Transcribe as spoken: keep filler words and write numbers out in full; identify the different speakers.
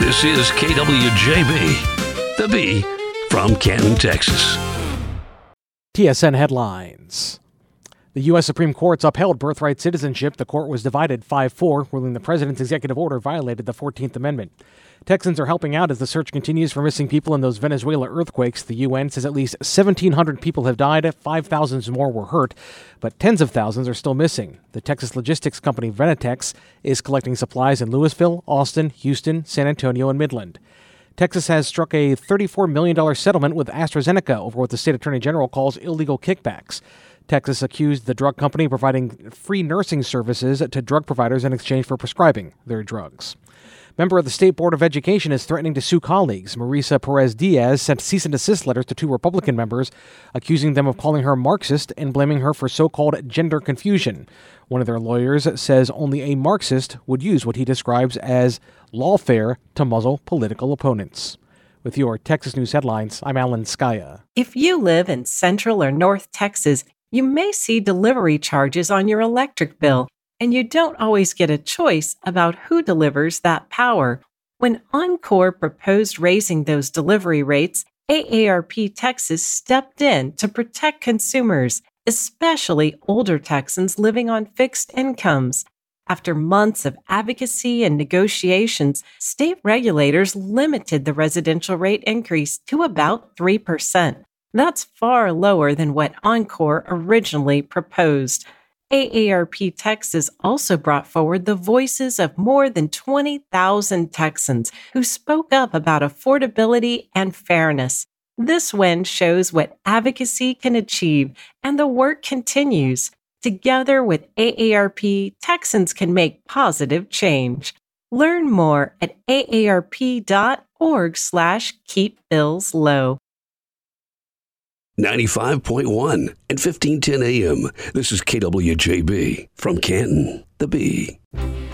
Speaker 1: This is K W J B, the B from Canton, Texas.
Speaker 2: T S N headlines. The U S Supreme Court's upheld birthright citizenship. The court was divided five four, ruling the president's executive order violated the fourteenth Amendment. Texans are helping out as the search continues for missing people in those Venezuela earthquakes. The U N says at least seventeen hundred people have died, five thousand more were hurt, but tens of thousands are still missing. The Texas logistics company Venetex is collecting supplies in Louisville, Austin, Houston, San Antonio, and Midland. Texas has struck a thirty-four million dollars settlement with AstraZeneca over what the state attorney general calls illegal kickbacks. Texas accused the drug company of providing free nursing services to drug providers in exchange for prescribing their drugs. Member of the State Board of Education is threatening to sue colleagues. Marisa Perez-Diaz sent cease and desist letters to two Republican members, accusing them of calling her Marxist and blaming her for so-called gender confusion. One of their lawyers says only a Marxist would use what he describes as lawfare to muzzle political opponents. With your Texas News headlines, I'm Alan Skaya.
Speaker 3: If you live in Central or North Texas, you may see delivery charges on your electric bill, and you don't always get a choice about who delivers that power. When Oncor proposed raising those delivery rates, A A R P Texas stepped in to protect consumers, especially older Texans living on fixed incomes. After months of advocacy and negotiations, state regulators limited the residential rate increase to about three percent. That's far lower than what Oncor originally proposed. A A R P Texas also brought forward the voices of more than twenty thousand Texans who spoke up about affordability and fairness. This win shows what advocacy can achieve, and the work continues. Together with A A R P, Texans can make positive change. Learn more at aarp.org slash keep bills low.
Speaker 1: ninety-five point one and fifteen ten A M. This is K W J B from Canton, the B.